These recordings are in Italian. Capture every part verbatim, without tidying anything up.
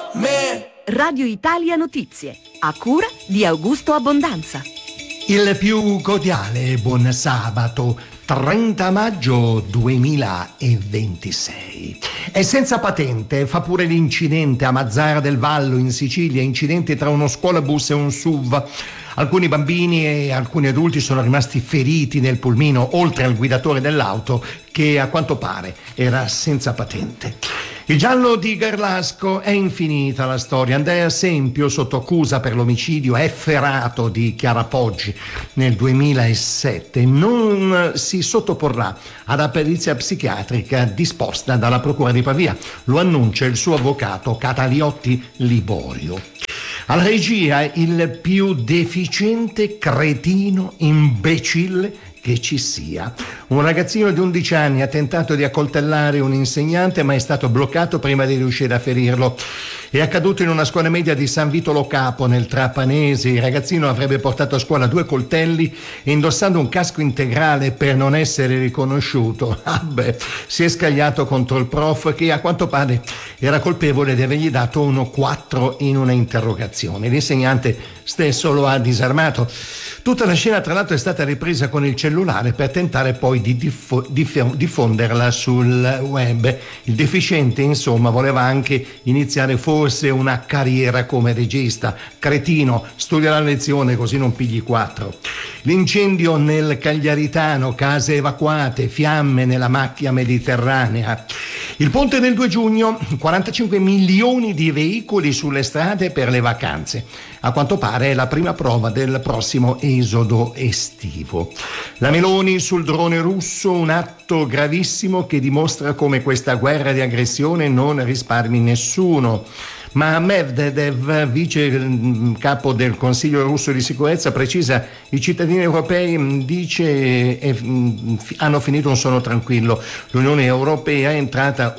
me. Radio Italia Notizie, a cura di Augusto Abbondanza. Il più cordiale buon sabato, trenta maggio duemilaventisei. È senza patente, fa pure l'incidente a Mazzara del Vallo in Sicilia, incidente tra uno scuolabus e un S U V. Alcuni bambini e alcuni adulti sono rimasti feriti nel pulmino, oltre al guidatore dell'auto che a quanto pare era senza patente. Il giallo di Garlasco è infinita la storia. Andrea Sempio, sotto accusa per l'omicidio efferato di Chiara Poggi nel duemilasette, non si sottoporrà alla perizia psichiatrica disposta dalla Procura di Pavia. Lo annuncia il suo avvocato Cataliotti Liborio. Alla regia il più deficiente cretino imbecille che ci sia. Un ragazzino di undici anni ha tentato di accoltellare un insegnante ma è stato bloccato prima di riuscire a ferirlo. È accaduto in una scuola media di San Vito Lo Capo nel Trapanese. Il ragazzino avrebbe portato a scuola due coltelli e, indossando un casco integrale per non essere riconosciuto, ah beh, si è scagliato contro il prof che a quanto pare era colpevole di avergli dato uno quattro in una interrogazione. L'insegnante stesso lo ha disarmato. Tutta la scena tra l'altro è stata ripresa con il cellulare per tentare poi di diffo- diff- diffonderla sul web. Il deficiente insomma voleva anche iniziare forse una carriera come regista. Cretino, studia la lezione così non pigli quattro. L'incendio nel Cagliaritano, case evacuate, fiamme nella macchia mediterranea. Il ponte del due giugno, quarantacinque milioni di veicoli sulle strade per le vacanze. A quanto pare è la prima prova del prossimo esodo estivo. La Meloni sul drone russo, un atto gravissimo che dimostra come questa guerra di aggressione non risparmi nessuno. Ma Medvedev, vice capo del Consiglio russo di sicurezza, precisa: i cittadini europei, dice, eh, hanno finito un sonno tranquillo. L'Unione Europea è entrata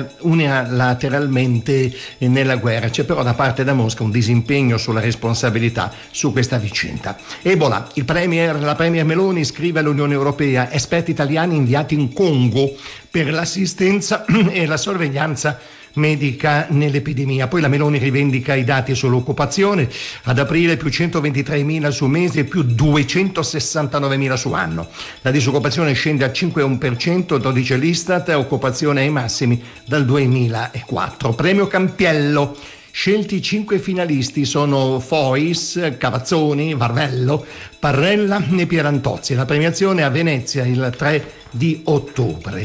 unilateralmente nella guerra. C'è però da parte da Mosca un disimpegno sulla responsabilità su questa vicenda. Ebola, il premier, la premier Meloni scrive all'Unione Europea: esperti italiani inviati in Congo per l'assistenza e la sorveglianza medica nell'epidemia. Poi la Meloni rivendica i dati sull'occupazione: ad aprile più centoventitremila su mese e più duecentosessantanovemila su anno. La disoccupazione scende al cinque virgola uno per cento, dodici l'Istat, occupazione ai massimi dal duemilaquattro. Premio Campiello. Scelti cinque finalisti sono Fois, Cavazzoni, Varvello, Parrella e Pierantozzi. La premiazione a Venezia il tre di ottobre.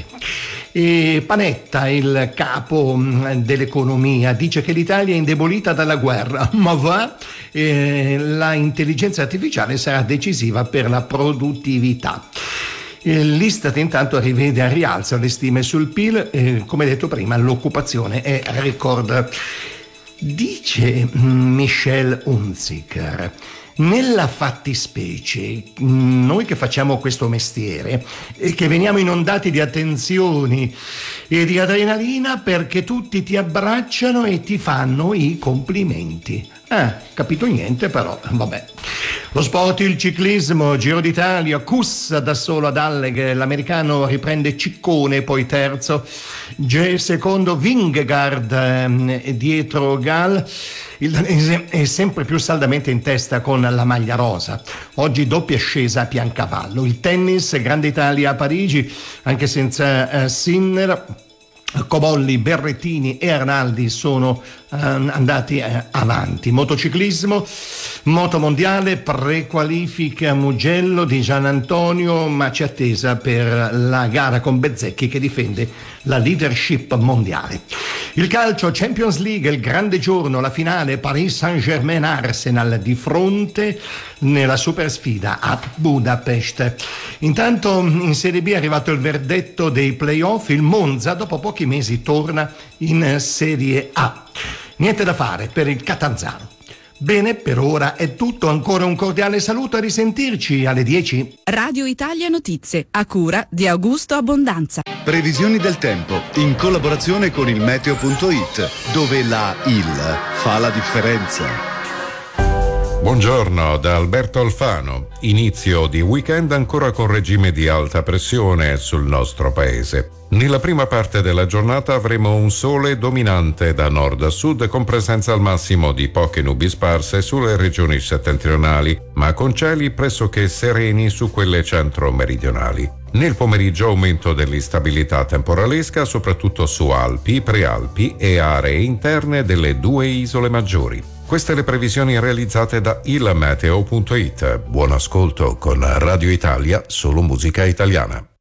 E Panetta, il capo dell'economia, dice che l'Italia è indebolita dalla guerra, ma va, eh, la intelligenza artificiale sarà decisiva per la produttività. L'Istat intanto rivede a rialzo le stime sul P I L, eh, come detto prima l'occupazione è record. Dice Michel Hunziker: nella fattispecie, noi che facciamo questo mestiere e che veniamo inondati di attenzioni e di adrenalina perché tutti ti abbracciano e ti fanno i complimenti. Ah, capito niente però, vabbè. Lo sport, il ciclismo, Giro d'Italia, Kuss da solo ad Alleghe, l'americano riprende Ciccone, poi terzo, G secondo Vingegaard eh, dietro Gal. Il danese è sempre più saldamente in testa con la maglia rosa. Oggi doppia scesa a Piancavallo. Il tennis, Grande Italia a Parigi, anche senza eh, Sinner. Cobolli, Berrettini e Arnaldi sono eh, andati eh, avanti. Motociclismo, moto mondiale, prequalifica Mugello di Gian Antonio, ma c'è attesa per la gara con Bezzecchi che difende la leadership mondiale. Il calcio, Champions League, il grande giorno, la finale, Paris Saint-Germain-Arsenal di fronte nella super sfida a Budapest. Intanto in Serie B è arrivato il verdetto dei playoff, il Monza dopo pochi mesi torna in Serie A. Niente da fare per il Catanzaro. Bene, per ora è tutto, ancora un cordiale saluto, a risentirci alle dieci. Radio Italia Notizie, a cura di Augusto Abbondanza. Previsioni del tempo, in collaborazione con il meteo punto it, dove la I L fa la differenza. Buongiorno da Alberto Alfano. Inizio di weekend ancora con regime di alta pressione sul nostro paese. Nella prima parte della giornata avremo un sole dominante da nord a sud con presenza al massimo di poche nubi sparse sulle regioni settentrionali, ma con cieli pressoché sereni su quelle centro-meridionali. Nel pomeriggio aumento dell'instabilità temporalesca soprattutto su Alpi, Prealpi e aree interne delle due isole maggiori. Queste le previsioni realizzate da il meteo punto it. Buon ascolto con Radio Italia, solo musica italiana.